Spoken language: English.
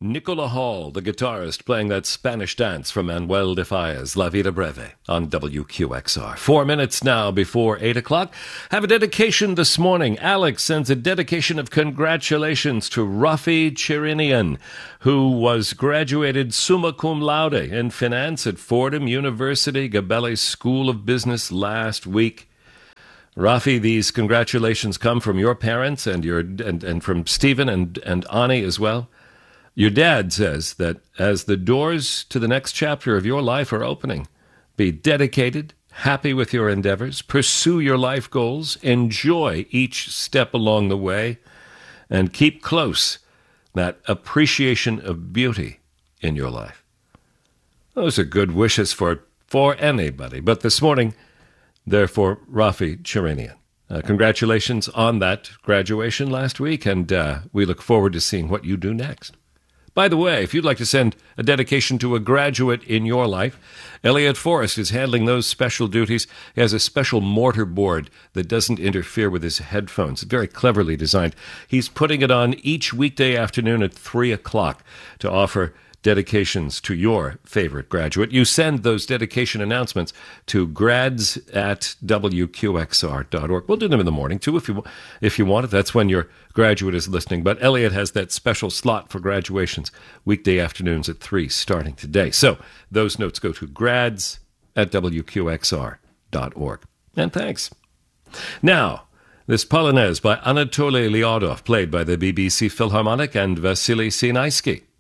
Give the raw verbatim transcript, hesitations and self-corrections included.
Nicola Hall, the guitarist, playing that Spanish dance from Manuel de Falla's La Vida Breve on W Q X R. Four minutes now before eight o'clock. Have a dedication this morning. Alex sends a dedication of congratulations to Rafi Chirinian, who was graduated summa cum laude in finance at Fordham University, Gabelli School of Business last week. Rafi, these congratulations come from your parents and your and, and from Stephen and, and Ani as well. Your dad says that as the doors to the next chapter of your life are opening, be dedicated, happy with your endeavors, pursue your life goals, enjoy each step along the way, and keep close that appreciation of beauty in your life. Those are good wishes for, for anybody. But this morning, they're for Rafi Chirinian. Uh, congratulations on that graduation last week, and uh, we look forward to seeing what you do next. By the way, if you'd like to send a dedication to a graduate in your life, Elliot Forrest is handling those special duties. He has a special mortar board that doesn't interfere with his headphones. Very cleverly designed. He's putting it on each weekday afternoon at three o'clock to offer dedications to your favorite graduate. You send those dedication announcements to grads at W Q X R dot org. We'll do them in the morning, too, if you if you want it. That's when your graduate is listening. But Elliot has that special slot for graduations, weekday afternoons at three, starting today. So those notes go to grads at W Q X R dot org. And thanks. Now, this Polonaise by Anatoly Lyadov, played by the B B C Philharmonic and Vasily Sinaisky.